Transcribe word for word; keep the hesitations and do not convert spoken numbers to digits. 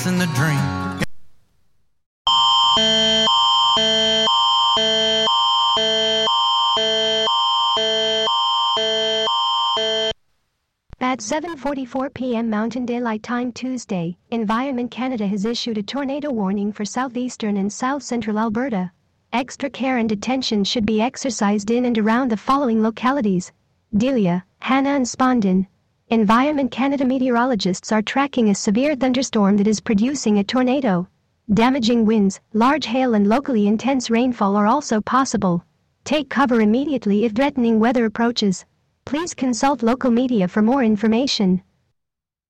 in the dream. At seven forty-four p m Mountain Daylight Time Tuesday, Environment Canada has issued a tornado warning for southeastern and south-central Alberta. Extra care and attention should be exercised in and around the following localities: Delia, Hanna and Spondon. Environment Canada meteorologists are tracking a severe thunderstorm that is producing a tornado. Damaging winds, large hail and locally intense rainfall are also possible. Take cover immediately if threatening weather approaches. Please consult local media for more information.